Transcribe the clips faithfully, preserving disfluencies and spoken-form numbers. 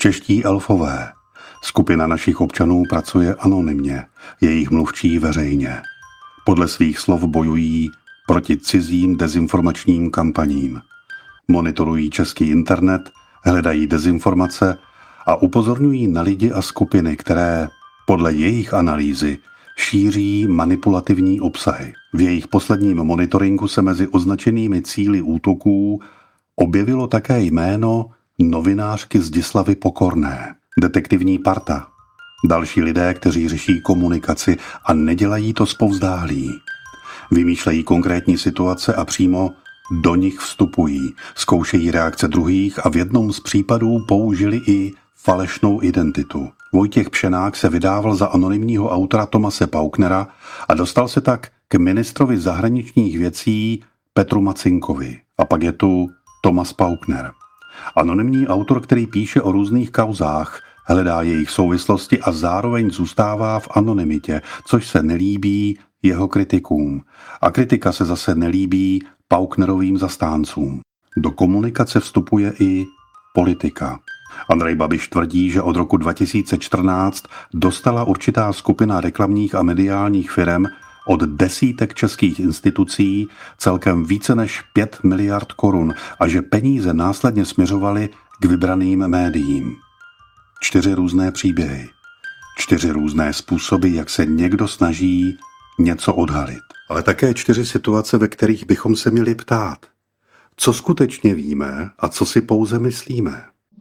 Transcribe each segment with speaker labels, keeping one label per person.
Speaker 1: Čeští elfové. Skupina našich občanů pracuje anonymně, jejich mluvčí veřejně. Podle svých slov bojují proti cizím dezinformačním kampaním. Monitorují český internet, hledají dezinformace a upozorňují na lidi a skupiny, které podle jejich analýzy šíří manipulativní obsahy. V jejich posledním monitoringu se mezi označenými cíli útoků objevilo také jméno novinářky Zdislavy Pokorné, detektivní parta. Další lidé, kteří řeší komunikaci a nedělají to zpovzdálí. Vymýšlejí konkrétní situace a přímo do nich vstupují, zkoušejí reakce druhých a v jednom z případů použili i falešnou identitu. Vojtěch Pšenák se vydával za anonymního autora Tomase Pauknera a dostal se tak k ministrovi zahraničních věcí Petru Macinkovi. A pak je tu Tomas Paukner. Anonymní autor, který píše o různých kauzách, hledá jejich souvislosti a zároveň zůstává v anonymitě, což se nelíbí jeho kritikům. A kritika se zase nelíbí Pauknerovým zastáncům. Do komunikace vstupuje i politika. Andrej Babiš tvrdí, že od roku dva tisíce čtrnáct dostala určitá skupina reklamních a mediálních firem od desítek českých institucí celkem více než pět miliard korun a že peníze následně směřovaly k vybraným médiím. Čtyři různé příběhy. Čtyři různé způsoby, jak se někdo snaží něco odhalit. Ale také čtyři situace, ve kterých bychom se měli ptát. Co skutečně víme a co si pouze myslíme?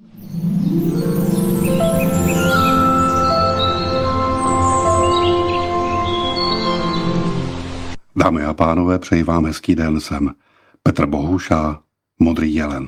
Speaker 1: Dámy a pánové, přeji vám hezký den, jsem Petr Bohuš a Modrý jelen.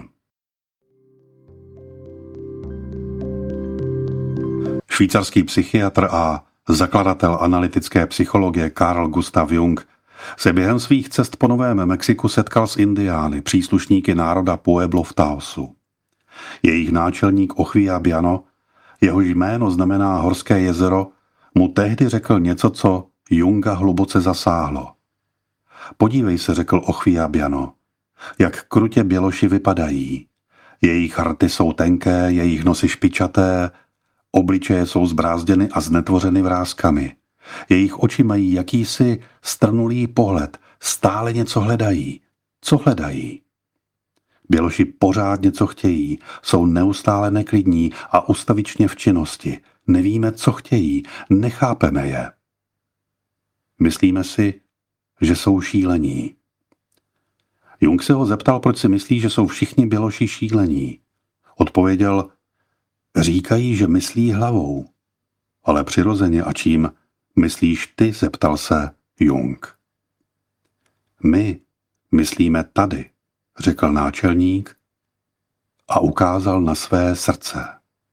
Speaker 1: Švýcarský psychiatr a zakladatel analytické psychologie Carl Gustav Jung se během svých cest po Novém Mexiku setkal s indiány, příslušníky národa Pueblo v Taosu. Jejich náčelník Ochvia Biano, jehož jméno znamená horské jezero, mu tehdy řekl něco, co Junga hluboce zasáhlo. Podívej se, řekl Ochvia Biano, jak krutě běloši vypadají. Jejich rty jsou tenké, jejich nosy špičaté, obličeje jsou zbrázděny a znetvořeny vrázkami. Jejich oči mají jakýsi strnulý pohled, stále něco hledají. Co hledají? Běloši pořád něco chtějí, jsou neustále neklidní a ustavičně v činnosti. Nevíme, co chtějí, nechápeme je. Myslíme si, že jsou šílení. Jung se ho zeptal, proč si myslí, že jsou všichni běloši šílení. Odpověděl, říkají, že myslí hlavou. Ale přirozeně a čím myslíš ty, zeptal se Jung. My myslíme tady, řekl náčelník a ukázal na své srdce.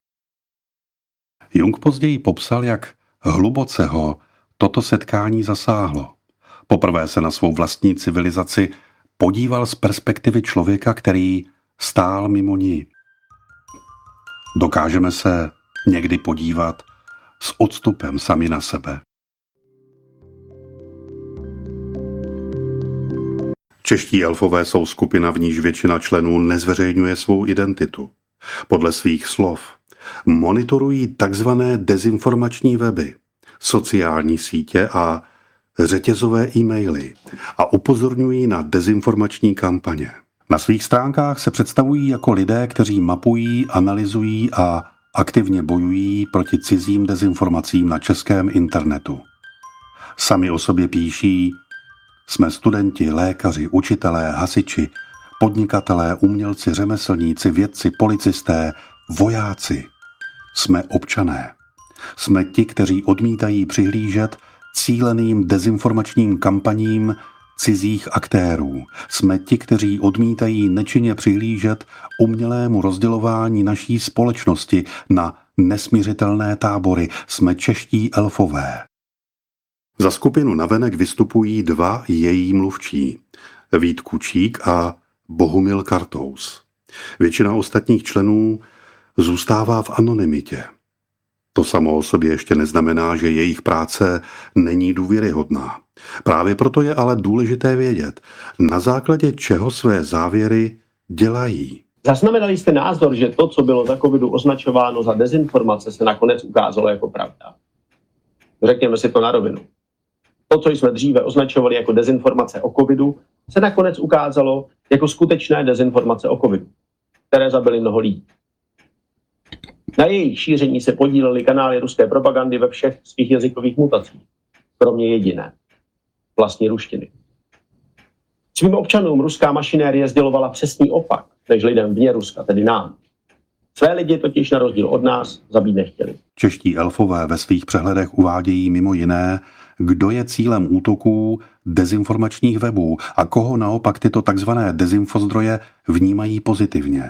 Speaker 1: Jung později popsal, jak hluboce ho toto setkání zasáhlo. Poprvé se na svou vlastní civilizaci podíval z perspektivy člověka, který stál mimo ní. Dokážeme se někdy podívat s odstupem sami na sebe. Čeští elfové jsou skupina, v níž většina členů nezveřejňuje svou identitu. Podle svých slov monitorují takzvané dezinformační weby, sociální sítě a řetězové e-maily a upozorňují na dezinformační kampaně. Na svých stránkách se představují jako lidé, kteří mapují, analyzují a aktivně bojují proti cizím dezinformacím na českém internetu. Sami o sobě píší, jsme studenti, lékaři, učitelé, hasiči, podnikatelé, umělci, řemeslníci, vědci, policisté, vojáci. Jsme občané. Jsme ti, kteří odmítají přihlížet cíleným dezinformačním kampaním cizích aktérů. Jsme ti, kteří odmítají nečinně přihlížet umělému rozdělování naší společnosti na nesmiřitelné tábory. Jsme čeští elfové. Za skupinu navenek vystupují dva její mluvčí, Vít Kučík a Bohumil Kartous. Většina ostatních členů zůstává v anonymitě. To samo o sobě ještě neznamená, že jejich práce není důvěryhodná. Právě proto je ale důležité vědět, na základě čeho své závěry dělají.
Speaker 2: Zaznamenali jste názor, že to, co bylo za covidu označováno za dezinformace, se nakonec ukázalo jako pravda? Řekněme si to na rovinu. To, co jsme dříve označovali jako dezinformace o covidu, se nakonec ukázalo jako skutečné dezinformace o covidu, které zabily mnoho lidí. Na jejich šíření se podílely kanály ruské propagandy ve všech svých jazykových mutacích, kromě jediné, vlastní ruštiny. Svým občanům ruská mašinérie sdělovala přesný opak, než lidem vně Ruska, tedy nám. Své lidi totiž na rozdíl od nás zabít nechtěli.
Speaker 1: Čeští elfové ve svých přehledech uvádějí mimo jiné, kdo je cílem útoků dezinformačních webů a koho naopak tyto takzvané dezinfozdroje vnímají pozitivně.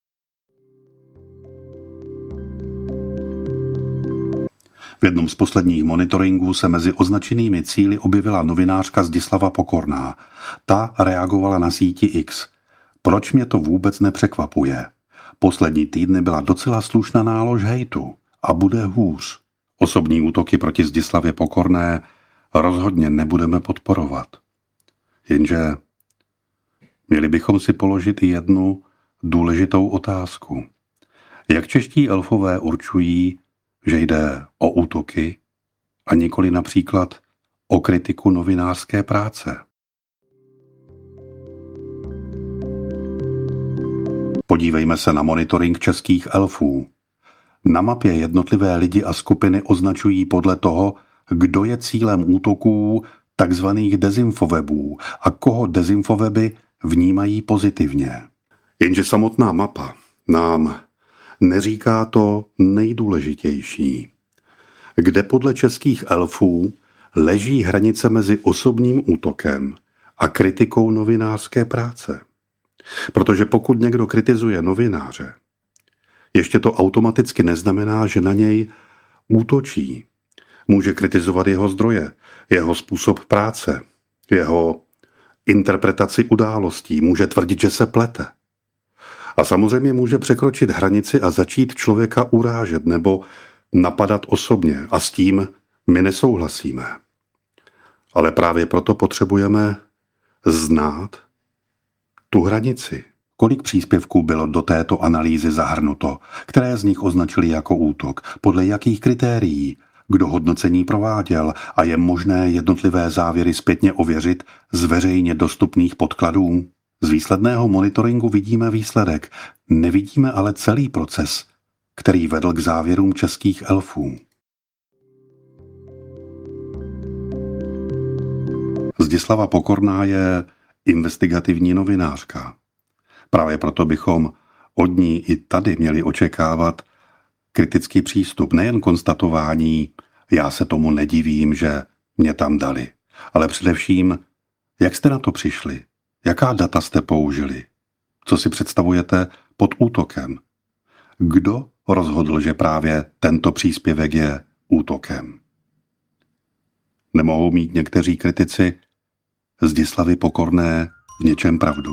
Speaker 1: V jednom z posledních monitoringů se mezi označenými cíli objevila novinářka Zdislava Pokorná. Ta reagovala na síti X. Proč mě to vůbec nepřekvapuje? Poslední týdny byla docela slušná nálož hejtu a bude hůř. Osobní útoky proti Zdislavě Pokorné rozhodně nebudeme podporovat. Jenže měli bychom si položit i jednu důležitou otázku. Jak čeští elfové určují, že jde o útoky a nikoli například o kritiku novinářské práce? Podívejme se na monitoring českých elfů. Na mapě jednotlivé lidi a skupiny označují podle toho, kdo je cílem útoků takzvaných dezinfowebů a koho dezinfoweby vnímají pozitivně. Jenže samotná mapa nám neříká to nejdůležitější. Kde podle českých elfů leží hranice mezi osobním útokem a kritikou novinářské práce. Protože pokud někdo kritizuje novináře, ještě to automaticky neznamená, že na něj útočí. Může kritizovat jeho zdroje, jeho způsob práce, jeho interpretaci událostí, může tvrdit, že se plete. A samozřejmě může překročit hranici a začít člověka urážet nebo napadat osobně a s tím my nesouhlasíme. Ale právě proto potřebujeme znát tu hranici. Kolik příspěvků bylo do této analýzy zahrnuto, které z nich označili jako útok, podle jakých kritérií, kdo hodnocení prováděl a je možné jednotlivé závěry zpětně ověřit z veřejně dostupných podkladů? Z výsledného monitoringu vidíme výsledek, nevidíme ale celý proces, který vedl k závěrům českých elfů. Zdislava Pokorná je investigativní novinářka. Právě proto bychom od ní i tady měli očekávat kritický přístup, nejen konstatování, já se tomu nedivím, že mě tam dali, ale především, jak jste na to přišli, jaká data jste použili, co si představujete pod útokem, kdo rozhodl, že právě tento příspěvek je útokem. Nemohou mít někteří kritici Zdislavy Pokorné v něčem pravdu.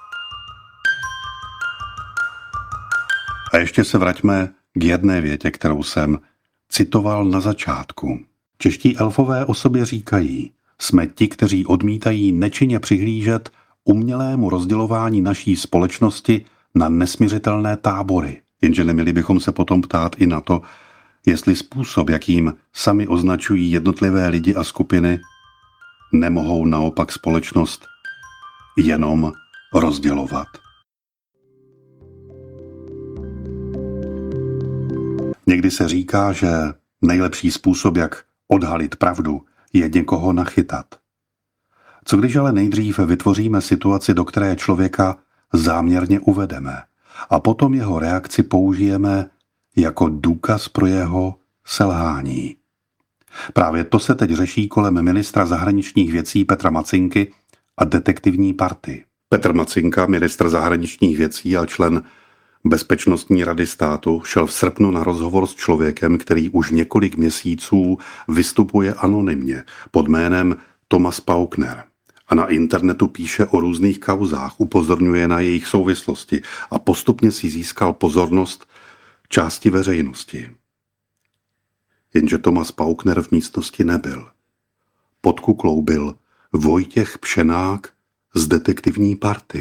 Speaker 1: A ještě se vraťme k jedné větě, kterou jsem citoval na začátku. Čeští elfové o sobě říkají, jsme ti, kteří odmítají nečinně přihlížet umělému rozdělování naší společnosti na nesmiřitelné tábory. Jenže neměli bychom se potom ptát i na to, jestli způsob, jakým sami označují jednotlivé lidi a skupiny, nemohou naopak společnost jenom rozdělovat. Někdy se říká, že nejlepší způsob, jak odhalit pravdu, je někoho nachytat. Co když ale nejdřív vytvoříme situaci, do které člověka záměrně uvedeme a potom jeho reakci použijeme jako důkaz pro jeho selhání. Právě to se teď řeší kolem ministra zahraničních věcí Petra Macinky a detektivní party. Petr Macinka, ministr zahraničních věcí a člen Bezpečnostní rady státu, šel v srpnu na rozhovor s člověkem, který už několik měsíců vystupuje anonymně pod jménem Thomas Paukner a na internetu píše o různých kauzách, upozorňuje na jejich souvislosti a postupně si získal pozornost části veřejnosti. Jenže Thomas Paukner v místnosti nebyl. Pod kuklou byl Vojtěch Pšenák z detektivní party.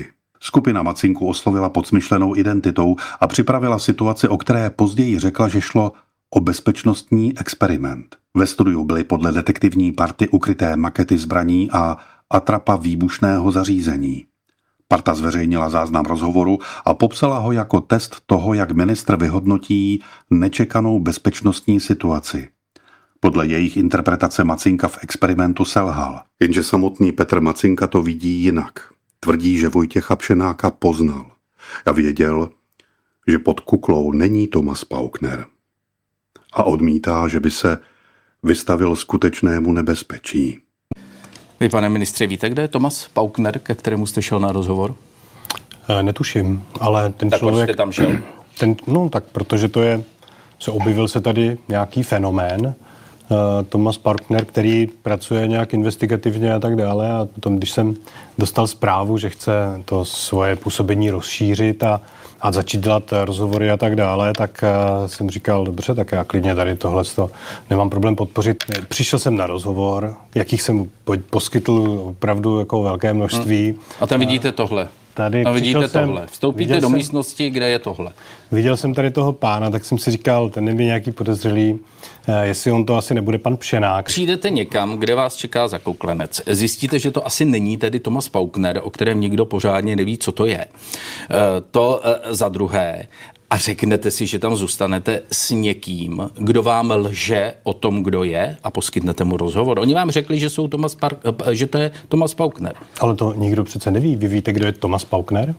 Speaker 1: Skupina Macinku oslovila pod smyšlenou identitou a připravila situaci, o které později řekla, že šlo o bezpečnostní experiment. Ve studiu byly podle detektivní party ukryté makety zbraní a atrapa výbušného zařízení. Parta zveřejnila záznam rozhovoru a popsala ho jako test toho, jak ministr vyhodnotí nečekanou bezpečnostní situaci. Podle jejich interpretace Macinka v experimentu selhal. Jenže samotný Petr Macinka to vidí jinak. Tvrdí, že Vojtěcha Pšenáka poznal a věděl, že pod kuklou není Thomas Paukner. A odmítá, že by se vystavil skutečnému nebezpečí.
Speaker 3: Vy, pane ministře, víte, kde je Thomas Paukner, ke kterému jste šel na rozhovor?
Speaker 4: Netuším, ale ten
Speaker 3: tak
Speaker 4: člověk...
Speaker 3: Tak tam šel?
Speaker 4: Ten, no tak, protože to je... Se objevil se tady nějaký fenomén, uh, Thomas Paukner, který pracuje nějak investigativně a tak dále, a potom, když jsem dostal zprávu, že chce to svoje působení rozšířit a, a začít dělat rozhovory a tak dále, tak uh, jsem říkal, dobře, tak já klidně tady tohleto nemám problém podpořit. Přišel jsem na rozhovor, jakých jsem poskytl opravdu jako velké množství.
Speaker 3: Hmm. A tam vidíte tohle.
Speaker 4: Tady
Speaker 3: a vidíte
Speaker 4: jsem,
Speaker 3: tohle. Vstoupíte do jsem, místnosti, kde je tohle.
Speaker 4: Viděl jsem tady toho pána, tak jsem si říkal, ten je nějaký podezřelý, eh, jestli on to asi nebude pan Pšenák.
Speaker 3: Přijdete někam, kde vás čeká zakouklenec. Zjistíte, že to asi není tedy Thomas Paukner, o kterém nikdo pořádně neví, co to je. Eh, to eh, za druhé. A řeknete si, že tam zůstanete s někým, kdo vám lže o tom, kdo je, a poskytnete mu rozhovor. Oni vám řekli, že, jsou Thomas Park, že to je Thomas Paukner.
Speaker 4: Ale to nikdo přece neví. Vy víte, kdo je Thomas Paukner?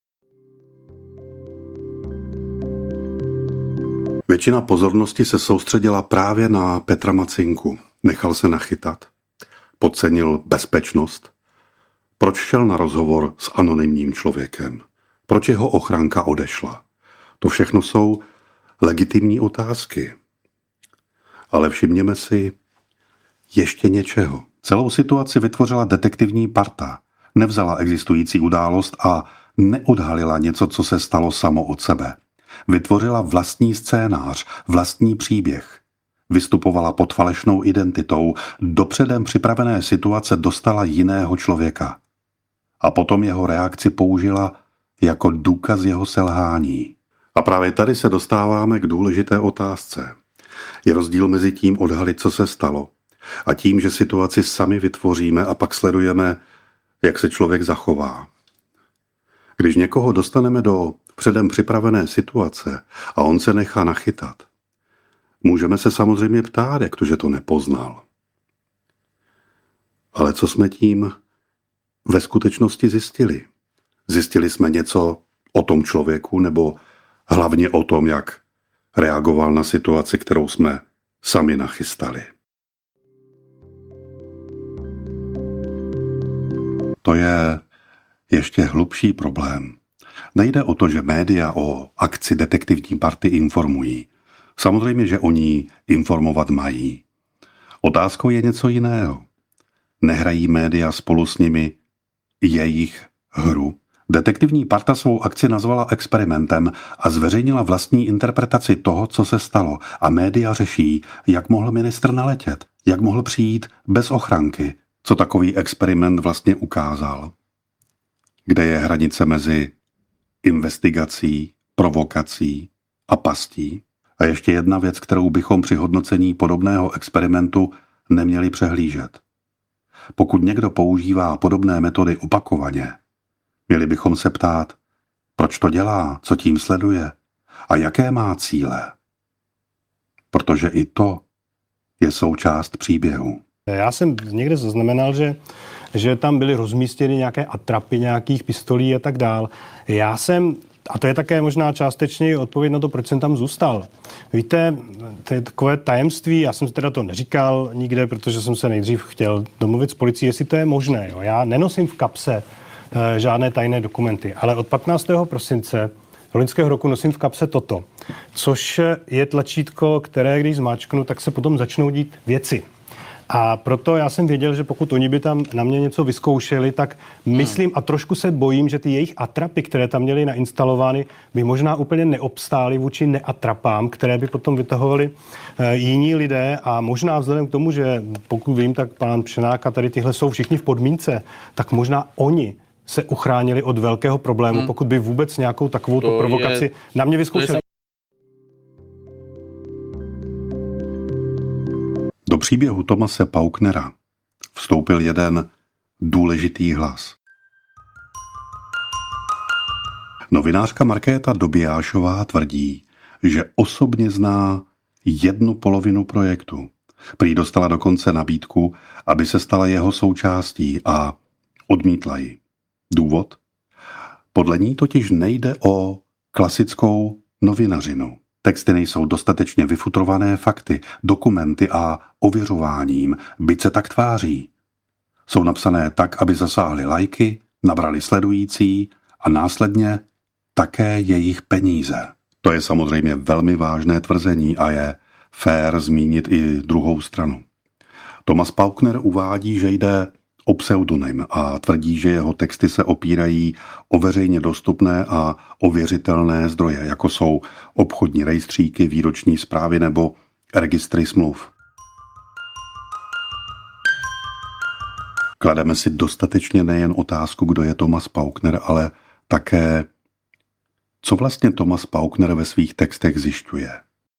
Speaker 1: Většina pozornosti se soustředila právě na Petra Macinku. Nechal se nachytat. Podcenil bezpečnost. Proč šel na rozhovor s anonymním člověkem? Proč jeho ochranka odešla? To všechno jsou legitimní otázky. Ale všimněme si ještě něčeho. Celou situaci vytvořila detektivní parta. Nevzala existující událost a neodhalila něco, co se stalo samo od sebe. Vytvořila vlastní scénář, vlastní příběh. Vystupovala pod falešnou identitou, do předem připravené situace dostala jiného člověka. A potom jeho reakci použila jako důkaz jeho selhání. A právě tady se dostáváme k důležité otázce. Je rozdíl mezi tím odhalit, co se stalo, a tím, že situaci sami vytvoříme a pak sledujeme, jak se člověk zachová. Když někoho dostaneme do předem připravené situace a on se nechá nachytat, můžeme se samozřejmě ptát, jak to, že to nepoznal. Ale co jsme tím ve skutečnosti zjistili? Zjistili jsme něco o tom člověku, nebo hlavně o tom, jak reagoval na situaci, kterou jsme sami nachystali. To je ještě hlubší problém. Nejde o to, že média o akci detektivní party informují. Samozřejmě, že oni informovat mají. Otázkou je něco jiného. Nehrají média spolu s nimi jejich hru? Detektivní parta svou akci nazvala experimentem a zveřejnila vlastní interpretaci toho, co se stalo. A média řeší, jak mohl ministr naletět, jak mohl přijít bez ochranky, co takový experiment vlastně ukázal. Kde je hranice mezi investigací, provokací a pastí? A ještě jedna věc, kterou bychom při hodnocení podobného experimentu neměli přehlížet. Pokud někdo používá podobné metody opakovaně, měli bychom se ptát, proč to dělá, co tím sleduje a jaké má cíle. Protože i to je součást příběhu.
Speaker 4: Já jsem někde zaznamenal, že, že tam byly rozmístěny nějaké atrapy, nějakých pistolí a tak dál. Já jsem, a to je také možná částečně odpověď na to, proč jsem tam zůstal. Víte, to je takové tajemství, já jsem teda to neříkal nikde, protože jsem se nejdřív chtěl domluvit s policií, jestli to je možné. Jo. Já nenosím v kapse e, žádné tajné dokumenty, ale od patnáctého prosince loňského roku nosím v kapse toto, což je tlačítko, které když zmáčknu, tak se potom začnou dít věci. A proto já jsem věděl, že pokud oni by tam na mě něco vyzkoušeli, tak myslím a trošku se bojím, že ty jejich atrapy, které tam měly nainstalovány, by možná úplně neobstály vůči neatrapám, které by potom vytahovali e, jiní lidé. A možná vzhledem k tomu, že pokud vím, tak pán Pšenák a tady tyhle jsou všichni v podmínce, tak možná oni se uchránili od velkého problému,
Speaker 3: Hmm.
Speaker 4: pokud by vůbec nějakou takovou
Speaker 3: To
Speaker 4: provokaci
Speaker 3: je-
Speaker 4: na mě
Speaker 3: To je
Speaker 4: vyzkoušeli.
Speaker 1: Do příběhu Thomase Pauknera vstoupil jeden důležitý hlas. Novinářka Markéta Dobijášová tvrdí, že osobně zná jednu polovinu projektu. Prý dostala dokonce nabídku, aby se stala jeho součástí a odmítla ji. Důvod? Podle ní totiž nejde o klasickou novinařinu. Texty nejsou dostatečně vyfutrované fakty, dokumenty a ověřováním, byť se tak tváří. Jsou napsané tak, aby zasáhly lajky, nabrali sledující a následně také jejich peníze. To je samozřejmě velmi vážné tvrzení a je fér zmínit i druhou stranu. Thomas Paukner uvádí, že jde o pseudonym a tvrdí, že jeho texty se opírají o veřejně dostupné a ověřitelné zdroje, jako jsou obchodní rejstříky, výroční zprávy nebo registry smluv. Klademe si dostatečně nejen otázku, kdo je Thomas Paukner, ale také, co vlastně Thomas Paukner ve svých textech zjišťuje.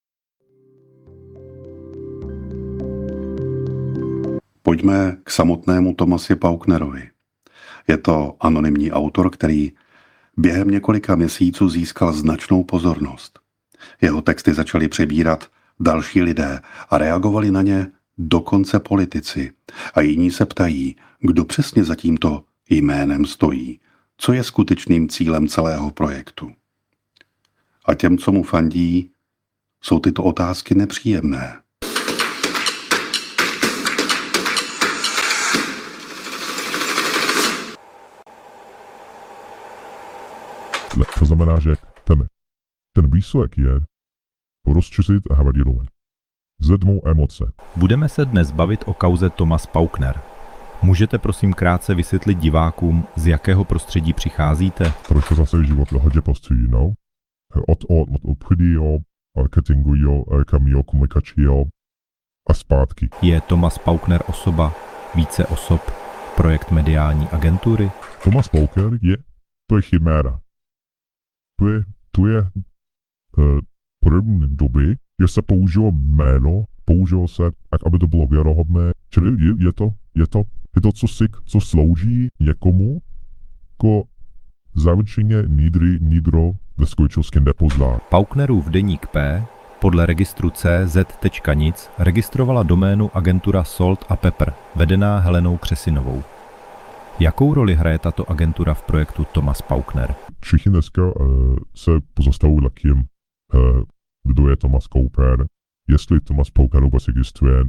Speaker 1: Pojďme k samotnému Thomasi Pauknerovi. Je to anonymní autor, který během několika měsíců získal značnou pozornost. Jeho texty začali přebírat další lidé a reagovali na ně dokonce politici. A jiní se ptají, kdo přesně za tímto jménem stojí, co je skutečným cílem celého projektu. A těm, co mu fandí, jsou tyto otázky nepříjemné.
Speaker 5: To znamená, že ten, ten výsledek je rozčísit havadilové. Zedmou emoce.
Speaker 6: Budeme se dnes bavit o kauze Thomas Paukner. Můžete prosím krátce vysvětlit divákům, z jakého prostředí přicházíte?
Speaker 5: Proč to zase život hodně postiženo? Od, od, od obchodního, marketingového, reklamního, komunikačního a zpátky.
Speaker 6: Je Thomas Paukner osoba, více osob, projekt mediální agentury?
Speaker 5: Thomas Paukner je, to je chiméra. To je, to je uh, první doby, že se použilo jméno, použilo se tak, aby to bylo věrohodné. Čili je, je, to, je, to, je to, co, si, co slouží někomu, ko zavrčeně nikdy nikdo ve skutečnosti nepozná.
Speaker 6: Pauknerův deník P podle registru C Z tečka nic registrovala doménu agentura Salt a Pepper, vedená Helenou Křesinovou. Jakou roli hraje tato agentura v projektu Thomas Paukner?
Speaker 5: Všichni dneska uh, se pozastavují nad tím, uh, kdo je Thomas Paukner, jestli Thomas Paukner vůbec existuje,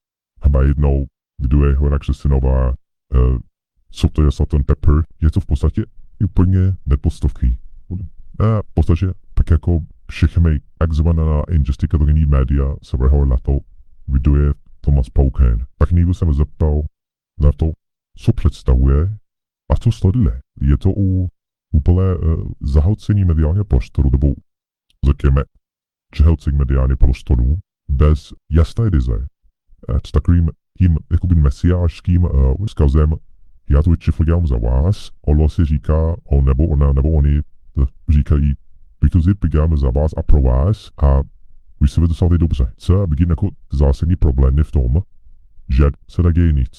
Speaker 5: a jednou, kdo je Helena Křesinová, uh, co to je Salt and Pepper, je to v podstatě úplně nepodstatný. A v podstatě tak jako všechny takzvaná investigativní média se vrhly na to, kdo je Thomas Paukner. Tak někdo se mě zeptal na to, co představuje a co sleduje. Je to u úplně uh, zahlcení mediálního prostoru, nebo řekněme přehlcení mediálního prostoru, bez jasné vize, s takovým tím jakoby mesiářským uh, vzkazem, já to většinou dělám za vás, ono si říká, on nebo ona, nebo oni říkají, my to zde děláme za vás a pro vás a vy se vedete dobře. Co vidím jako zásadní problém je v tom, že se neděje nic.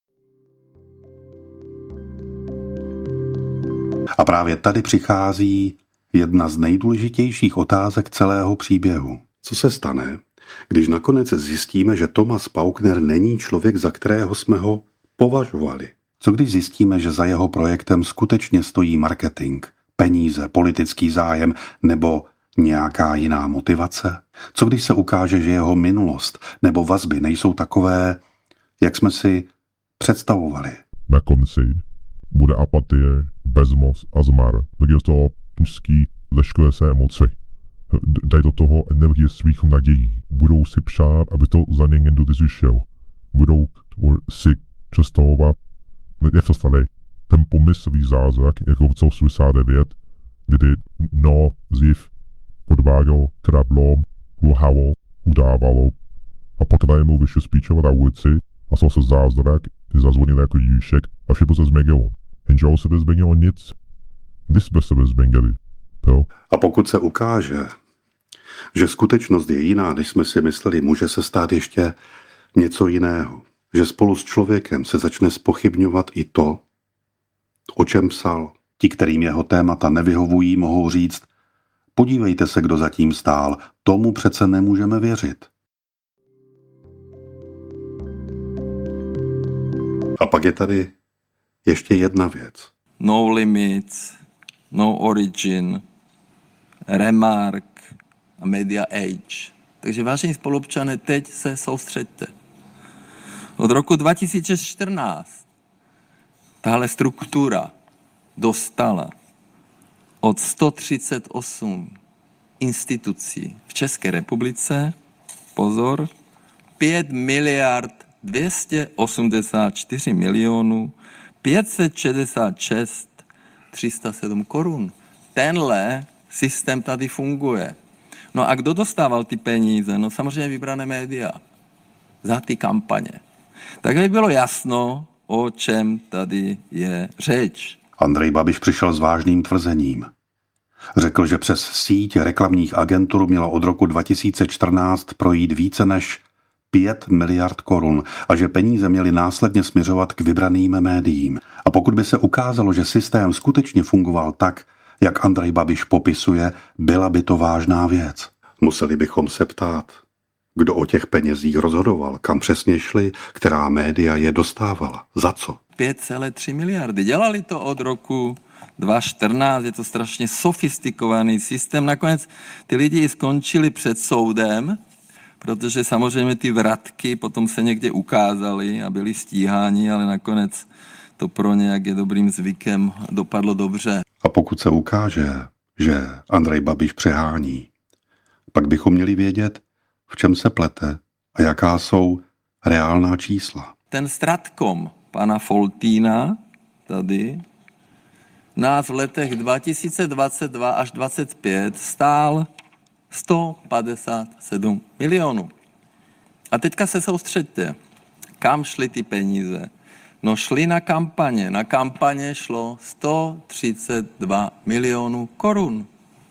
Speaker 1: A právě tady přichází jedna z nejdůležitějších otázek celého příběhu. Co se stane, když nakonec zjistíme, že Thomas Paukner není člověk, za kterého jsme ho považovali? Co když zjistíme, že za jeho projektem skutečně stojí marketing, peníze, politický zájem nebo nějaká jiná motivace? Co když se ukáže, že jeho minulost nebo vazby nejsou takové, jak jsme si představovali?
Speaker 5: Na konci bude apatie, bezmoc a zmar. Tak je to mužský, zeškle se emoci. Daj do toho energie svých nadějí. Budou si přát, aby to za ně někdo vyřešil. Budou si představovat, jak to stane, ten pomyslný zázrak, jako v celou osmdesát devět, kdy no, ziv podváděl, kradlo, lhalo, udávalo a pak najednou vyšel spíčovat na ulici a stal se zázrak, kdy zazvonil jako Jíšek a všechno se změnilo. jenže o sebe změnilo nic. Kdy jsme sebe změnili? Jo?
Speaker 1: A pokud se ukáže, že skutečnost je jiná, než jsme si mysleli, může se stát ještě něco jiného. Že spolu s člověkem se začne zpochybňovat i to, o čem psal. Ti, kterým jeho témata nevyhovují, mohou říct, podívejte se, kdo zatím stál, tomu přece nemůžeme věřit. A pak je tady ještě jedna věc.
Speaker 7: No Limits, No Origin, Remark a Media Age. Takže vážení spolupčané, teď se soustřeďte. Od roku dva tisíce čtrnáct tahle struktura dostala od sto třicet osm institucí v České republice, pozor, pět miliard dvě stě osmdesát čtyři milionů pět set šedesát šest tři sta sedm korun. Tenhle systém tady funguje. No a kdo dostával ty peníze? No samozřejmě vybrané média za ty kampaně. Tak by bylo jasno, o čem tady je řeč.
Speaker 1: Andrej Babiš přišel s vážným tvrzením. Řekl, že přes síť reklamních agentur mělo od roku dva tisíce čtrnáct projít více než pět miliard korun a že peníze měly následně směřovat k vybraným médiím. A pokud by se ukázalo, že systém skutečně fungoval tak, jak Andrej Babiš popisuje, byla by to vážná věc. Museli bychom se ptát, kdo o těch penězích rozhodoval, kam přesně šli, která média je dostávala, za co.
Speaker 7: pět celé tři miliardy. Dělali to od roku dva tisíce čtrnáct, je to strašně sofistikovaný systém. Nakonec ty lidi skončili před soudem, protože samozřejmě ty vratky potom se někde ukázaly a byli stíháni, ale nakonec to pro ně, jak je dobrým zvykem, dopadlo dobře.
Speaker 1: A pokud se ukáže, že Andrej Babiš přehání, pak bychom měli vědět, v čem se plete a jaká jsou reálná čísla.
Speaker 7: Ten Stratcom pana Foltýna tady nás v letech dva tisíce dvacet dva až dvacet pět stál sto padesát sedm milionů. A teďka se soustřeďte, kam šly ty peníze. No šly na kampaně. Na kampaně šlo sto třicet dva milionů korun.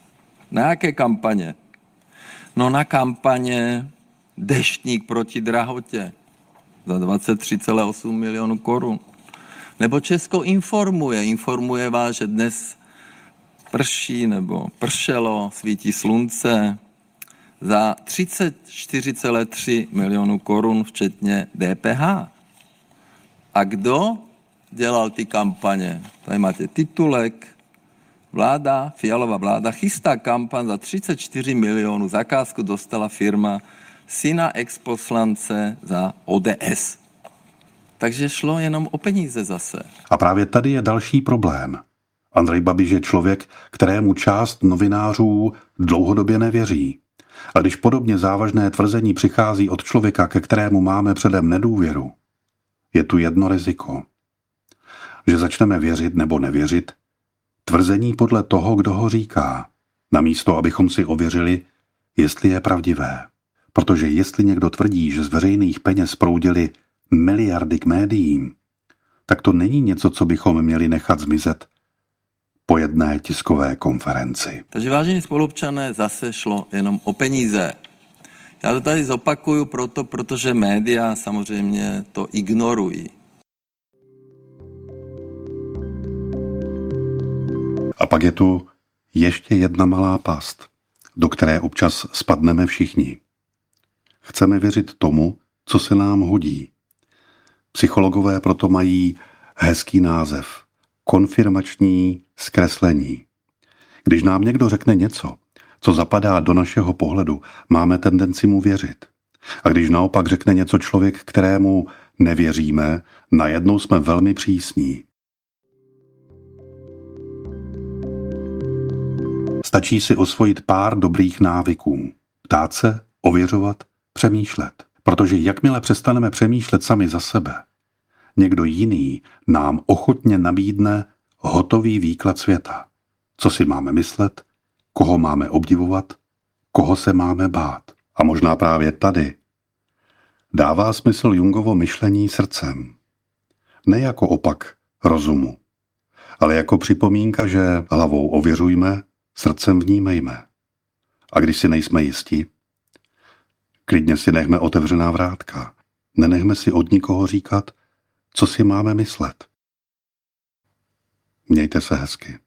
Speaker 7: Na jaké kampaně? No na kampaně Deštník proti drahotě za dvacet tři celé osm milionů korun. Nebo Česko informuje. Informuje vás, že dnes prší nebo pršelo, svítí slunce za třicet čtyři celé tři milionů korun, včetně D P H. A kdo dělal ty kampaně? Tady máte titulek. Vláda, Fialova vláda, chystá kampaň za třicet čtyři milionů. Zakázku dostala firma syna exposlance za O D S. Takže šlo jenom o peníze zase.
Speaker 1: A právě tady je další problém. Andrej Babiš je člověk, kterému část novinářů dlouhodobě nevěří. A když podobně závažné tvrzení přichází od člověka, ke kterému máme předem nedůvěru, je tu jedno riziko. Že začneme věřit nebo nevěřit tvrzení podle toho, kdo ho říká, namísto abychom si ověřili, jestli je pravdivé. Protože jestli někdo tvrdí, že z veřejných peněz proudily miliardy k médiím, tak to není něco, co bychom měli nechat zmizet po jedné tiskové konferenci.
Speaker 7: Takže vážení spolupčané, zase šlo jenom o peníze. Já to tady zopakuju proto, protože média samozřejmě to ignorují.
Speaker 1: A pak je tu ještě jedna malá past, do které občas spadneme všichni. Chceme věřit tomu, co se nám hodí. Psychologové proto mají hezký název. Konfirmační zkreslení. Když nám někdo řekne něco, co zapadá do našeho pohledu, máme tendenci mu věřit. A když naopak řekne něco člověk, kterému nevěříme, najednou jsme velmi přísní. Stačí si osvojit pár dobrých návyků. Ptát se, ověřovat, přemýšlet. Protože jakmile přestaneme přemýšlet sami za sebe, někdo jiný nám ochotně nabídne hotový výklad světa. Co si máme myslet, koho máme obdivovat, koho se máme bát. A možná právě tady dává smysl Jungovo myšlení srdcem. Ne jako opak rozumu, ale jako připomínka, že hlavou ověřujme, srdcem vnímejme. A když si nejsme jisti, klidně si nechme otevřená vrátka. Nenechme si od nikoho říkat, co si máme myslet. Mějte se hezky.